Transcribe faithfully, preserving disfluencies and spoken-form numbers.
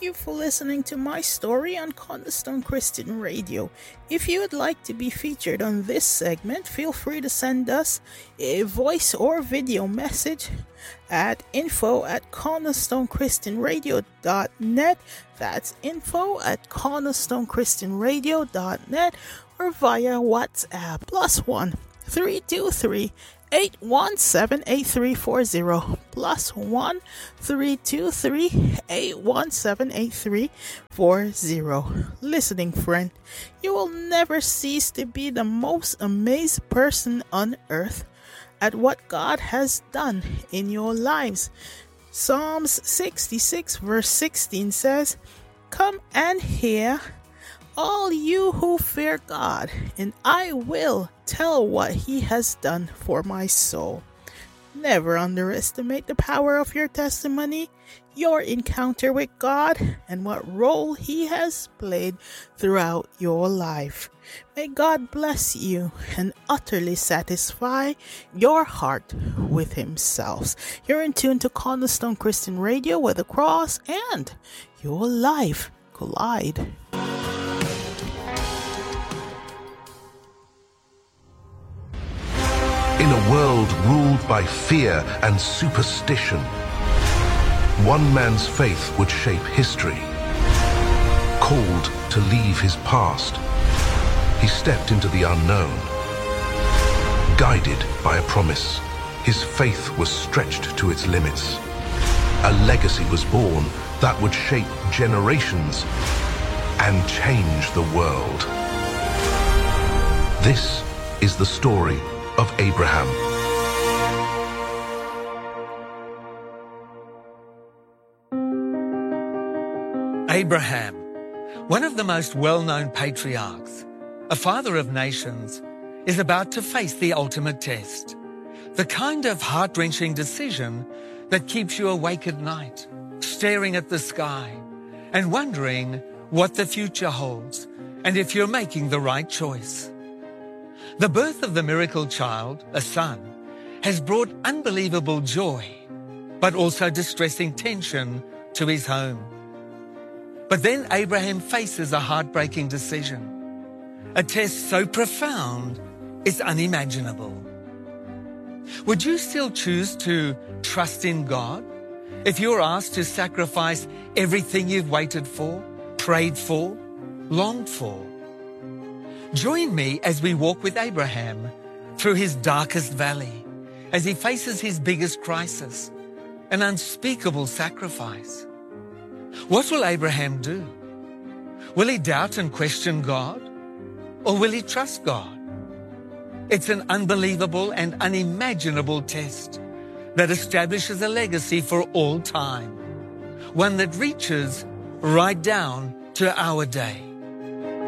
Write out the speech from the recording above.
you for listening to my story on Cornerstone Christian Radio. If you would like to be featured on this segment, feel free to send us a voice or video message at info at cornerstone christian radio dot net. That's info at cornerstone christian radio dot net or via WhatsApp plus one three two three eight one seven eight three four zero plus one three two three eight one seven eight three four zero. Listening friend, you will never cease to be the most amazed person on earth at what God has done in your lives. Psalms sixty-six verse sixteen says, "Come and hear, all you who fear God, and I will tell what he has done for my soul." Never underestimate the power of your testimony, your encounter with God, and what role he has played throughout your life. May God bless you and utterly satisfy your heart with himself. You're in tune to Cornerstone Christian Radio, where the cross and your life collide. In a world ruled by fear and superstition, one man's faith would shape history. Called to leave his past, he stepped into the unknown. Guided by a promise, his faith was stretched to its limits. A legacy was born that would shape generations and change the world. This is the story of Abraham. Abraham, one of the most well-known patriarchs, a father of nations, is about to face the ultimate test. The kind of heart-wrenching decision that keeps you awake at night, staring at the sky and wondering what the future holds and if you're making the right choice. The birth of the miracle child, a son, has brought unbelievable joy, but also distressing tension to his home. But then Abraham faces a heartbreaking decision, a test so profound it's unimaginable. Would you still choose to trust in God if you're asked to sacrifice everything you've waited for, prayed for, longed for? Join me as we walk with Abraham through his darkest valley, as he faces his biggest crisis, an unspeakable sacrifice. What will Abraham do? Will he doubt and question God? Or will he trust God? It's an unbelievable and unimaginable test that establishes a legacy for all time, one that reaches right down to our day.